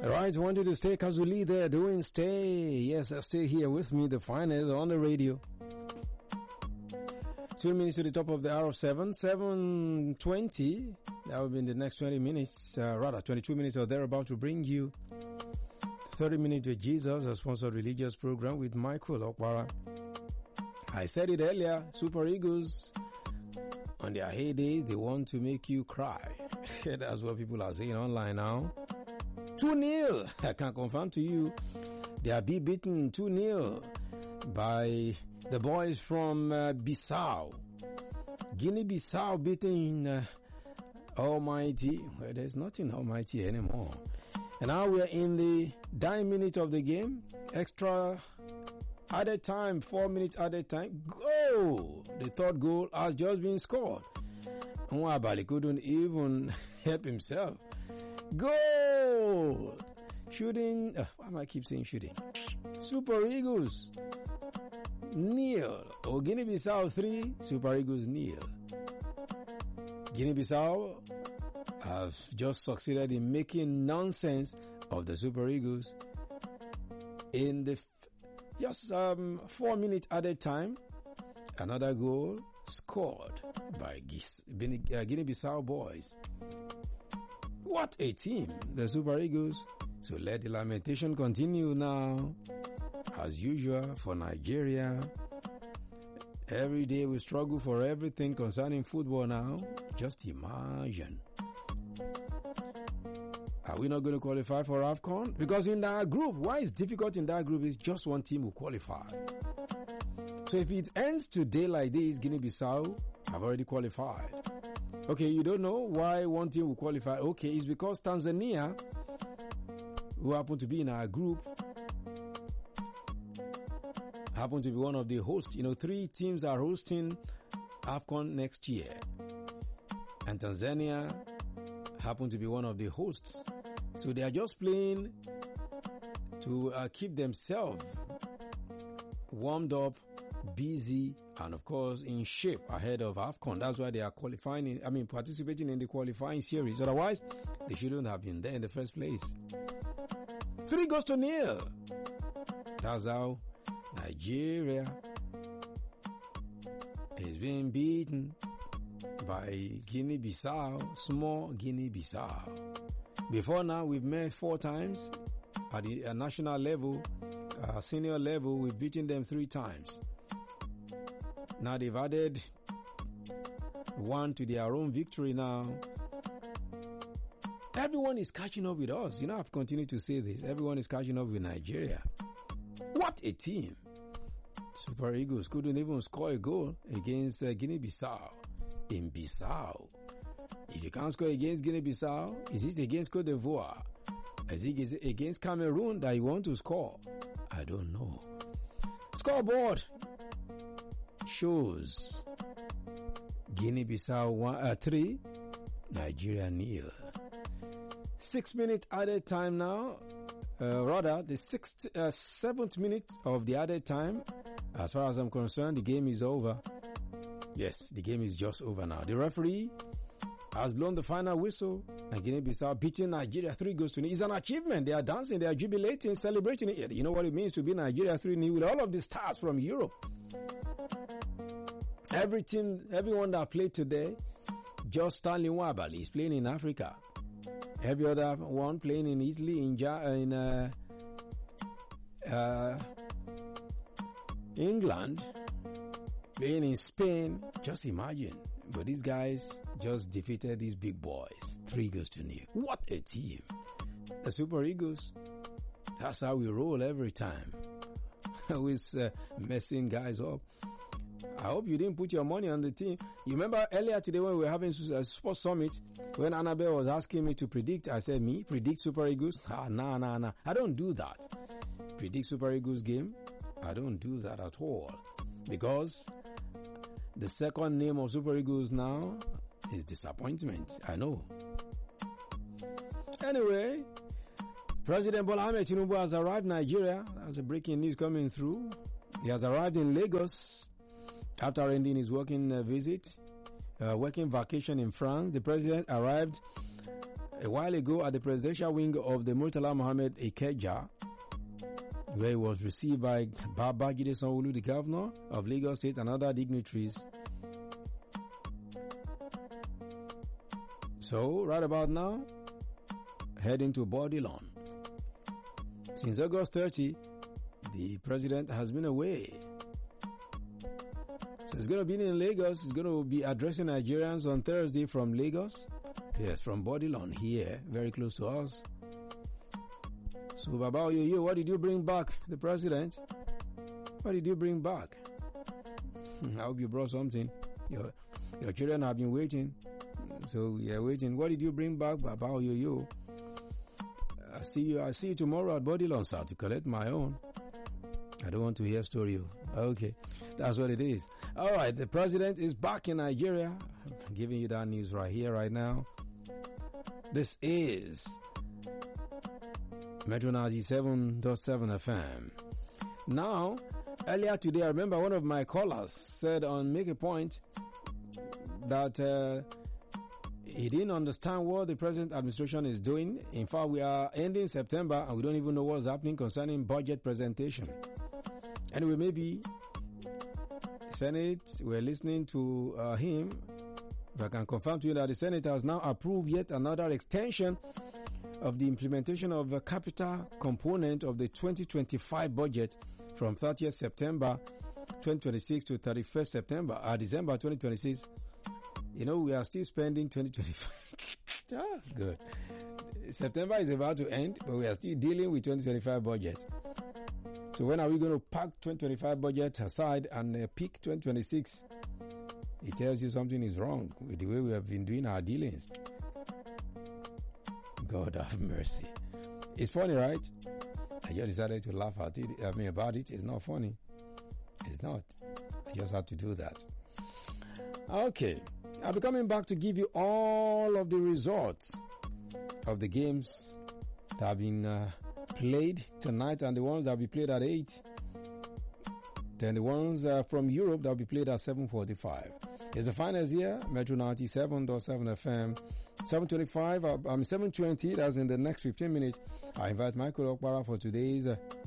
Alright, want you to stay Kazuli there doing stay. Yes, stay here with me, the finest on the radio. 2 minutes to the top of the hour of 7:20. That will be in the next 20 minutes, rather 22 minutes or thereabout to bring you 30 Minutes with Jesus, a sponsored religious program with Michael Okwara. I said it earlier, Super Eagles, on their heydays, they want to make you cry. That's what people are saying online now. 2-0. I can confirm to you, they are being beaten 2-0 by the boys from Bissau. Guinea-Bissau beating Almighty. Well, there's nothing Almighty anymore. And now we are in the dying minute of the game. Extra added time, 4 minutes added time. Goal! The third goal has just been scored. Nwabali couldn't even help himself. Goal! Shooting. Why am I keep saying shooting? Super Eagles 0. Guinea-Bissau 3. Super Eagles 0. Guinea-Bissau have just succeeded in making nonsense of the Super Eagles in the just 4 minutes added time. Another goal scored by Guinea-Bissau boys. What a team, the Super Eagles. So let the lamentation continue now. As usual for Nigeria. Every day we struggle for everything concerning football now. Just imagine. Are we not going to qualify for AFCON? Because in that group, why it's difficult in that group is just one team will qualify. So if it ends today like this, Guinea-Bissau have already qualified. Okay, you don't know why one team will qualify. Okay, it's because Tanzania, who happen to be in our group, happen to be one of the hosts. 3 teams are hosting AFCON next year. And Tanzania happen to be one of the hosts. So they are just playing to keep themselves warmed up, busy, and of course in shape ahead of AFCON. That's why they are participating in the qualifying series. Otherwise, they shouldn't have been there in the first place. 3-0. That's how Nigeria is being beaten by Guinea-Bissau, small Guinea-Bissau. Before now, we've met 4 times at the national level, senior level. We've beaten them 3 times. Now they've added 1 to their own victory now. Everyone is catching up with us. I've continued to say this. Everyone is catching up with Nigeria. What a team. Super Eagles couldn't even score a goal against Guinea-Bissau. In Bissau. If you can't score against Guinea-Bissau, is it against Cote d'Ivoire? Is it against Cameroon that you want to score? I don't know. Scoreboard shows Guinea-Bissau 3, Nigeria 0. 6 minutes added time now. The 7th minute of the added time. As far as I'm concerned, the game is over. Yes, the game is just over now. The referee has blown the final whistle and Guinea-Bissau beating Nigeria 3-0. It's an achievement. They are dancing, they are jubilating, celebrating it. You know what it means to be Nigeria 3-0 with all of the stars from Europe. Everyone that played today, just Stanley Nwabali is playing in Africa. Every other one playing in Italy, in England, playing in Spain. Just imagine. But these guys just defeated these big boys 3-0. What a team. The Super Eagles. That's how we roll every time. Always messing guys up. I hope you didn't put your money on the team. You remember earlier today when we were having a sports summit, when Annabelle was asking me to predict, I said, me? Predict Super Eagles? Nah. I don't do that. Predict Super Eagles game? I don't do that at all. Because the second name of Super Eagles now is disappointment. I know. Anyway, President Bola Ahmed Tinubu has arrived in Nigeria. That's a breaking news coming through. He has arrived in Lagos after ending his working vacation in France. The president arrived a while ago at the presidential wing of the Murtala Mohammed Ikeja, where he was received by Babajide Sanwo-Olu, the governor of Lagos State, and other dignitaries. So, right about now, heading to Bodilon. Since August 30, the president has been away. So he's going to be in Lagos. He's going to be addressing Nigerians on Thursday from Lagos. Yes, from Bodilon here, very close to us. So, Baba Oyoyo, what did you bring back, the president? What did you bring back? I hope you brought something. Your children have been waiting. So, we are waiting. What did you bring back, Baba Oyoyo? I see you tomorrow at Bodilon, sir, to collect my own. I don't want to hear story. Okay, that's what it is. All right, the president is back in Nigeria. I'm giving you that news right here, right now. This is Metro 97.7 FM. Now, earlier today, I remember one of my callers said on Make a Point that he didn't understand what the present administration is doing. In fact, we are ending September and we don't even know what's happening concerning budget presentation. Anyway, maybe Senate, we're listening to him. If I can confirm to you that the Senate has now approved yet another extension of the implementation of the capital component of the 2025 budget from 30th September 2026 to 31st September, December 2026. You know, we are still spending 2025. That's good. September is about to end, but we are still dealing with 2025 budget. So when are we going to pack 2025 budget aside and pick 2026? It tells you something is wrong with the way we have been doing our dealings. God have mercy. It's funny, right? I just decided to laugh at it. About it. It's not funny. It's not. I just had to do that. Okay. I'll be coming back to give you all of the results of the games that have been played tonight and the ones that will be played at 8. Then the ones from Europe that will be played at 7:45. It's the finals here, Metro 97.7 FM. 7:20, that's in the next 15 minutes. I invite Michael Okpara for today's